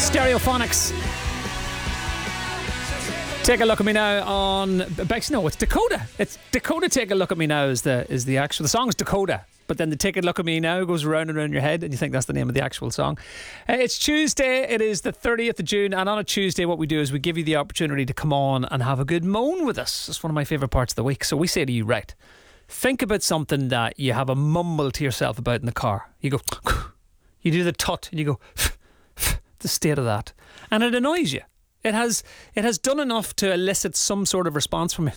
Stereophonics. Take a Look at Me Now on... No, it's Dakota. It's Dakota. Take a Look at Me Now is the actual... The song's Dakota, but then the Take a Look at Me Now goes round and round your head and you think that's the name of the actual song. It's Tuesday. It is the 30th of June, and on a Tuesday what we do is we give you the opportunity to come on and have a good moan with us. It's one of my favourite parts of the week. So we say to you, right, think about something that you have a mumble to yourself about in the car. You go... You do the tut and you go... The state of that. And it annoys you. It has done enough to elicit some sort of response from you.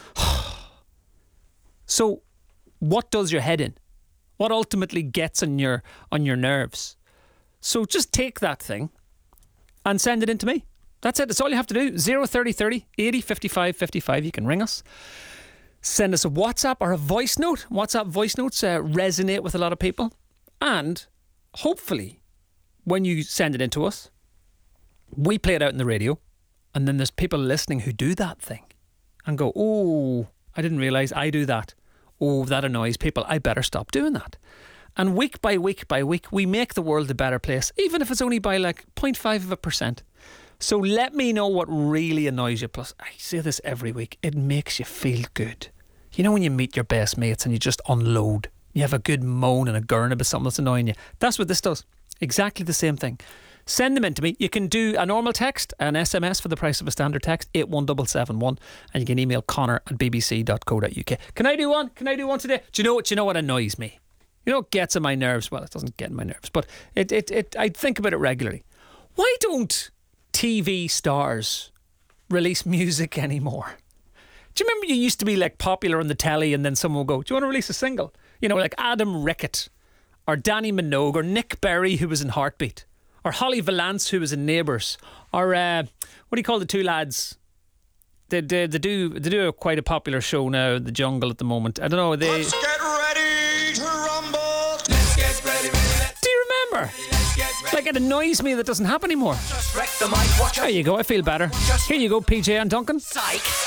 So, what does your head in? What ultimately gets on your nerves? So just take that thing and send it in to me. That's it. That's all you have to do. 030 30 80 55 55. You can ring us. Send us a WhatsApp or a voice note. WhatsApp voice notes resonate with a lot of people. And hopefully, when you send it in to us, we play it out in the radio, and then there's people listening who do that thing and go, oh, I didn't realise I do that. Oh, that annoys people. I better stop doing that. And week by week by week, we make the world a better place, even if it's only by like 0.5%. So let me know what really annoys you. Plus, I say this every week, it makes you feel good. You know when you meet your best mates and you just unload, you have a good moan and a gurn about something that's annoying you. That's what this does. Exactly the same thing. Send them in to me. You can do a normal text, an SMS for the price of a standard text, 81771, and you can email connor@bbc.co.uk. Can I do one? Can I do one today? Do you know what annoys me? You know what gets on my nerves? Well, it doesn't get on my nerves, but I think about it regularly. Why don't TV stars release music anymore? Do you remember you used to be like popular on the telly and then someone would go, do you want to release a single? You know, like Adam Rickett or Danny Minogue or Nick Berry, who was in Heartbeat, or Holly Valance, who was in Neighbours, or what do you call the two lads? They do quite a popular show now, The Jungle, at the moment. I don't know. Let's get ready to rumble. Let's get ready. Do you remember? Like, it annoys me that doesn't happen anymore. Just wreck the mic, watch There you go. I feel better. Here you go, PJ and Duncan. Psych.